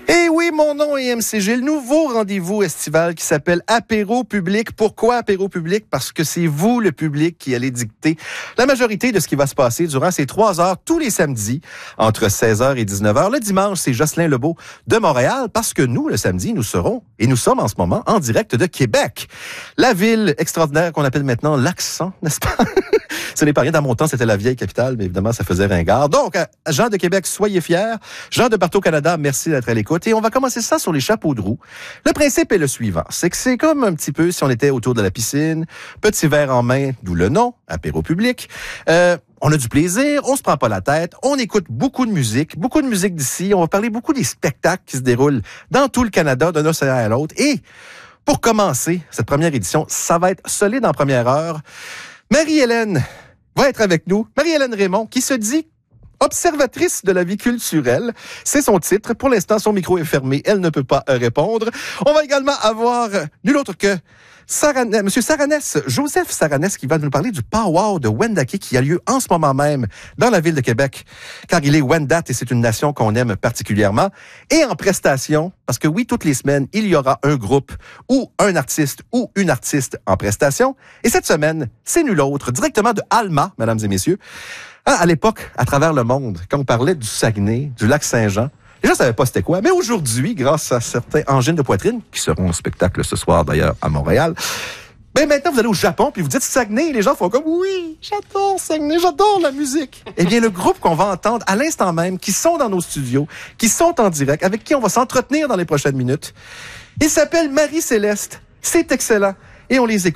Et oui, mon nom est MCG, le nouveau rendez-vous estival qui s'appelle Apéro Public. Pourquoi Apéro Public? Parce que c'est vous, le public, qui allez dicter la majorité de ce qui va se passer durant ces 3 heures tous les samedis, entre 16h et 19h. Le dimanche, c'est Jocelyn Lebeau de Montréal, parce que nous, le samedi, nous sommes en ce moment en direct de Québec. La ville extraordinaire qu'on appelle maintenant l'Accent, n'est-ce pas? Ce n'est pas rien. Dans mon temps, c'était la vieille capitale, mais évidemment, ça faisait ringard. Donc, Jean de Québec, soyez fiers. Jean de partout au Canada, merci d'être à l'écoute. Et on va commencer ça sur les chapeaux de roue. Le principe est le suivant. C'est que c'est comme un petit peu si on était autour de la piscine, petit verre en main, d'où le nom, apéro public. On a du plaisir, on se prend pas la tête, on écoute beaucoup de musique d'ici. On va parler beaucoup des spectacles qui se déroulent dans tout le Canada, d'un océan à l'autre. Et pour commencer cette première édition, ça va être solide en première heure. Marie-Hélène va être avec nous. Marie-Hélène Raymond, qui se dit observatrice de la vie culturelle. C'est son titre. Pour l'instant, son micro est fermé. Elle ne peut pas répondre. On va également avoir nul autre que Monsieur Saranès, Joseph Saranès, qui va nous parler du powwow de Wendake qui a lieu en ce moment même dans la ville de Québec, car il est Wendat et c'est une nation qu'on aime particulièrement. Et en prestation, parce que oui, toutes les semaines, il y aura un groupe ou un artiste ou une artiste en prestation. Et cette semaine, c'est nul autre, directement de Alma, mesdames et messieurs. À l'époque, à travers le monde, quand on parlait du Saguenay, du lac Saint-Jean, les gens ne savaient pas c'était quoi. Mais aujourd'hui, grâce à certains angines de poitrine, qui seront en spectacle ce soir d'ailleurs à Montréal, ben maintenant vous allez au Japon puis vous dites Saguenay, et les gens font comme oui, j'adore Saguenay, j'adore la musique. Eh bien, le groupe qu'on va entendre à l'instant même, qui sont dans nos studios, qui sont en direct, avec qui on va s'entretenir dans les prochaines minutes, il s'appelle Marie-Céleste. C'est excellent. Et on les écoute.